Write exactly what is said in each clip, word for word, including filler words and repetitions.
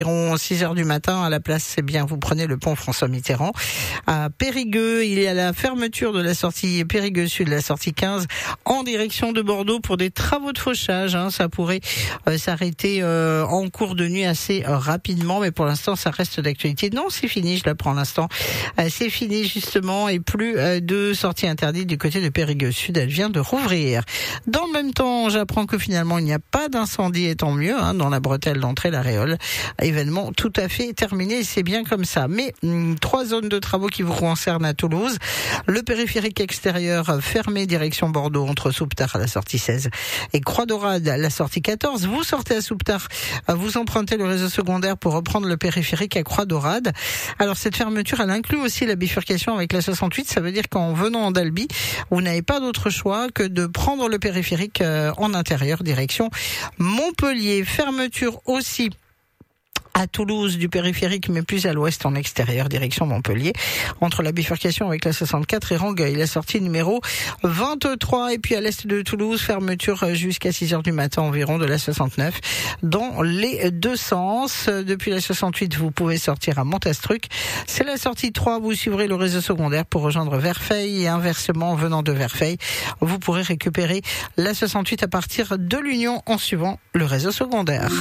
Environ six heures du matin, à la place, c'est bien, vous prenez le pont François Mitterrand. À Périgueux, il y a la fermeture de la sortie Périgueux Sud, la sortie quinze, en direction de Bordeaux pour des travaux de fauchage. Hein. Ça pourrait euh, s'arrêter euh, en cours de nuit assez euh, rapidement, mais pour l'instant, ça reste d'actualité. Non, c'est fini, je l'apprends à l'instant. Euh, c'est fini, justement, et plus euh, de sortie interdite du côté de Périgueux Sud. Elle vient de rouvrir. Dans le même temps, j'apprends que finalement, il n'y a pas d'incendie, et tant mieux, hein, dans la bretelle d'entrée, la Réole. Événement tout à fait terminé, c'est bien comme ça. Mais hum, trois zones de travaux qui vous concernent à Toulouse. Le périphérique extérieur fermé direction Bordeaux entre Souptard à la sortie seize et Croix-Daurade à la sortie quatorze. Vous sortez à Souptard, vous empruntez le réseau secondaire pour reprendre le périphérique à Croix-Daurade. Alors cette fermeture, elle inclut aussi la bifurcation avec la soixante-huit. Ça veut dire qu'en venant d'Albi, vous n'avez pas d'autre choix que de prendre le périphérique en intérieur direction Montpellier. Fermeture aussi à Toulouse du périphérique, mais plus à l'ouest en extérieur, direction Montpellier, entre la bifurcation avec la soixante-quatre et Rangueil, la sortie numéro vingt-trois, et puis à l'est de Toulouse, fermeture jusqu'à six heures du matin environ de la soixante-neuf, dans les deux sens. Depuis la soixante-huit, vous pouvez sortir à Montastruc. C'est la sortie trois, vous suivrez le réseau secondaire pour rejoindre Verfeil, et inversement, venant de Verfeil, vous pourrez récupérer la soixante-huit à partir de l'Union en suivant le réseau secondaire.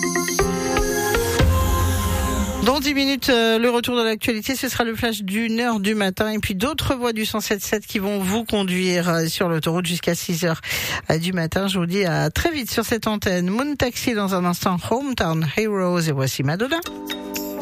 Dans dix minutes, euh, le retour de l'actualité, ce sera le flash d'une heure du matin et puis d'autres voies du cent sept sept qui vont vous conduire euh, sur l'autoroute jusqu'à six heures euh, du matin. Je vous dis à très vite sur cette antenne. Moon Taxi dans un instant, Hometown Heroes, et voici Madonna.